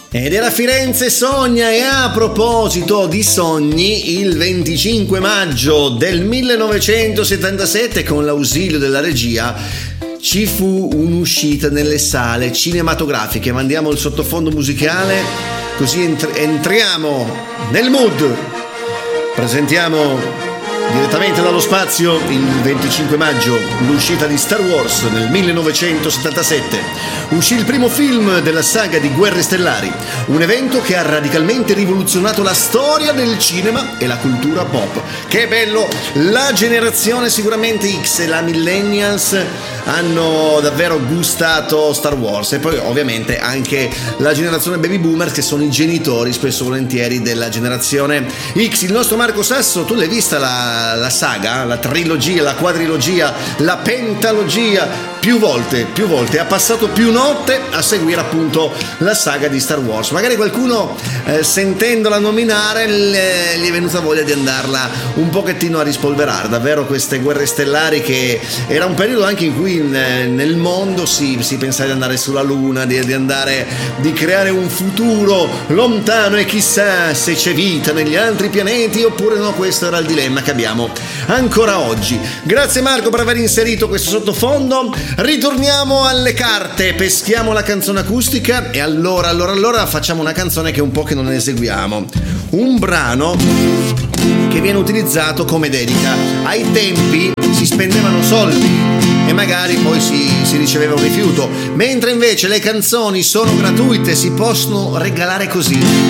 Ed era Firenze Sogna, e a proposito di sogni, il 25 maggio del 1977, con l'ausilio della regia, ci fu un'uscita nelle sale cinematografiche. Mandiamo il sottofondo musicale, così entriamo nel mood. Presentiamo direttamente dallo spazio, il 25 maggio, l'uscita di Star Wars nel 1977. Uscì il primo film della saga di Guerre Stellari, un evento che ha radicalmente rivoluzionato la storia del cinema e la cultura pop. Che bello! La generazione sicuramente X e la Millennials hanno davvero gustato Star Wars, e poi ovviamente anche la generazione Baby Boomers, che sono i genitori spesso volentieri della generazione X. Il nostro Marco Sasso, tu l'hai vista la saga, la trilogia, la quadrilogia, la pentalogia? Più volte, ha passato più notte a seguire appunto la saga di Star Wars. Magari qualcuno sentendola nominare gli è venuta voglia di andarla un pochettino a rispolverare. Davvero queste Guerre Stellari, che era un periodo anche in cui nel mondo si pensava di andare sulla Luna, di creare un futuro lontano, e chissà se c'è vita negli altri pianeti oppure no. Questo era il dilemma che abbiamo ancora oggi. Grazie Marco per aver inserito questo sottofondo. Ritorniamo alle carte, peschiamo la canzone acustica, e allora facciamo una canzone che è un po' che non eseguiamo, un brano che viene utilizzato come dedica. Ai tempi si spendevano soldi e magari poi si riceveva un rifiuto, mentre invece le canzoni sono gratuite, si possono regalare così.